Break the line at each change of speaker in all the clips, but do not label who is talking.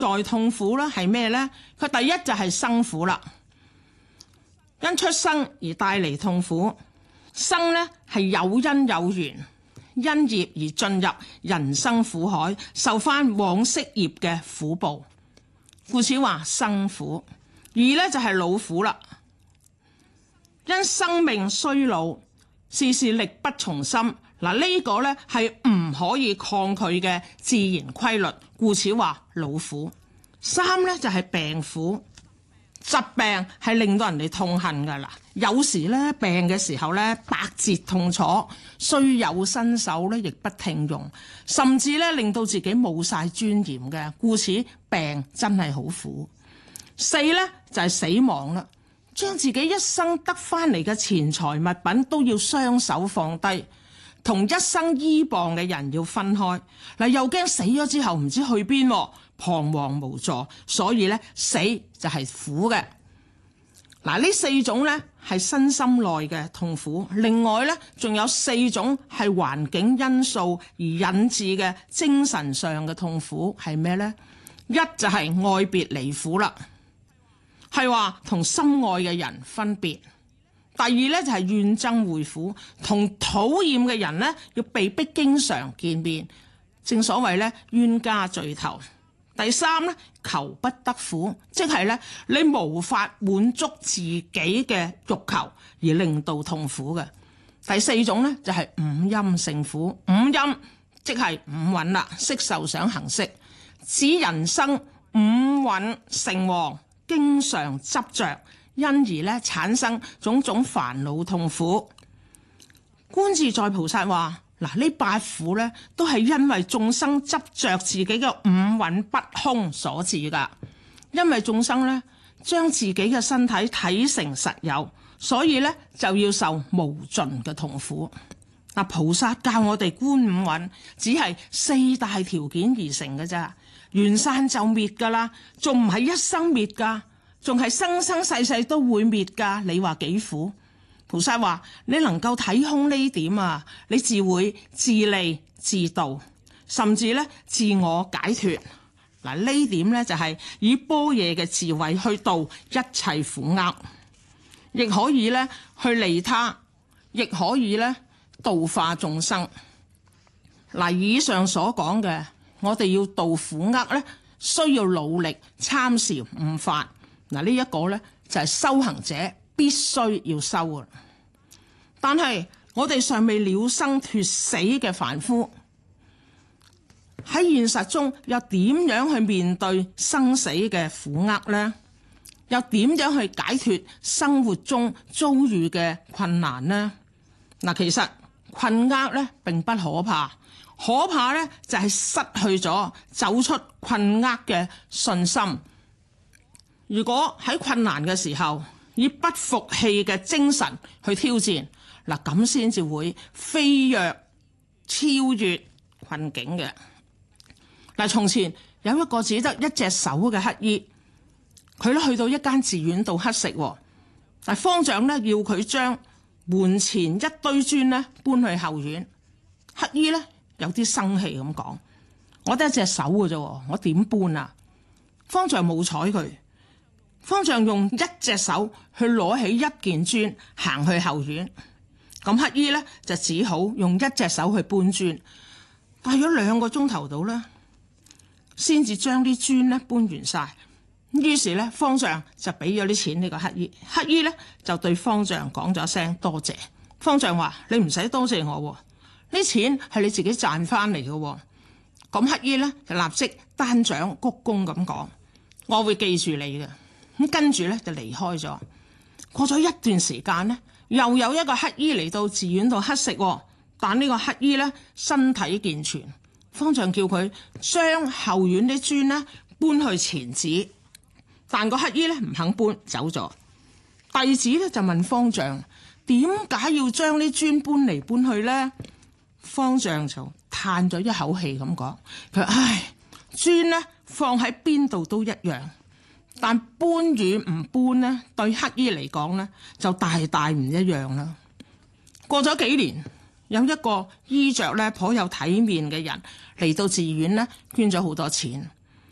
在痛苦啦，係咩呢？佢第一就係生苦啦，因出生而帶嚟痛苦。生呢係有因有緣，因業而進入人生苦海，受翻往昔業嘅苦報，故此話生苦。二呢就係老苦啦，因生命衰老，事事力不從心。嗱，呢個呢係唔可以抗拒嘅自然規律，故此話老苦。三呢就係病苦，疾病係令到人哋痛恨噶啦。有時咧病嘅時候咧百折痛楚，雖有身手咧亦不聽用，甚至咧令到自己冇晒尊嚴嘅，故此病真係好苦。四咧就係死亡啦，將自己一生得翻嚟嘅錢財物品都要雙手放低，同一生依傍嘅人要分開。嗱，又驚死咗之後唔知去邊，彷徨無助，所以咧死就係苦嘅。嗱，呢四種咧係身心內嘅痛苦，另外咧仲有四種係環境因素而引致嘅精神上嘅痛苦，係咩呢？一就係愛別離苦啦，係話同心愛嘅人分別。第二咧就係怨憎會苦，同討厭嘅人咧要被逼經常見面，正所謂咧冤家聚頭。第三咧求不得苦，即係咧你無法滿足自己嘅欲求而令到痛苦嘅。第四種咧就係五陰盛苦，五陰即係五蘊啦，色受想行識，指人生五蘊盛旺，經常執着，因而咧產生種種煩惱痛苦。觀自在菩薩話：嗱，呢八苦咧都係因為眾生執着自己嘅五蘊不空所致噶。因為眾生咧將自己嘅身體睇成實有，所以咧就要受無盡嘅痛苦。嗱，菩薩教我哋觀五蘊，只係四大條件而成嘅咋，緣散就滅噶啦，仲唔係一生滅噶，仲係生生世世都會滅噶。你話幾苦？菩薩話：你能夠睇空呢點啊，你自會自利自度，甚至咧自我解脫。嗱，呢點咧就係以般若嘅智慧去度一切苦厄，亦可以咧去利他，亦可以咧度化眾生。嗱，以上所講嘅，我哋要度苦厄咧，需要努力參禪悟法。嗱，呢一個咧就係修行者必須要修嘅，但係我哋尚未了生脫死嘅凡夫，喺現實中又點樣去面對生死嘅苦厄呢？又點樣去解脫生活中遭遇嘅困難呢？嗱，其實困厄咧並不可怕，可怕咧就係失去咗走出困厄嘅信心。如果喺困難嘅時候，以不服氣嘅精神去挑戰，嗱，咁先至會飛躍超越困境嘅。嗱，從前有一個只得一隻手嘅乞衣，佢咧去到一間寺院度乞食，但方丈咧要佢將門前一堆磚咧搬去後院。乞衣咧有啲生氣咁講：我得一隻手嘅啫，我點搬啊？方丈冇睬佢。方丈用一隻手去攞起一件磚行去後院，咁乞衣咧就只好用一隻手去搬磚，帶咗2個鐘頭到啦，先至將啲磚咧搬完晒。於是咧方丈就俾咗啲錢呢個乞衣，乞衣咧就對方丈講咗聲多謝。方丈話：你唔使多謝我，呢錢係你自己賺翻嚟嘅。咁乞衣咧就立即單掌鞠躬咁講：我會記住你嘅。咁跟住咧就離開咗。過咗一段時間咧，又有一個乞衣嚟到寺院度乞食，但呢個乞衣咧身體健全。方丈叫佢將後院啲磚咧搬去前寺，但個乞衣咧唔肯搬，走咗。弟子咧就問方丈：點解要將啲磚搬嚟搬去咧？方丈就嘆咗一口氣咁講：佢唉，磚咧放喺邊度都一樣。但搬與唔搬呢，對乞衣嚟講呢，就大大唔一樣啦。過咗幾年，有一個衣着咧頗有體面嘅人嚟到寺院呢，捐咗好多錢。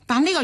但呢個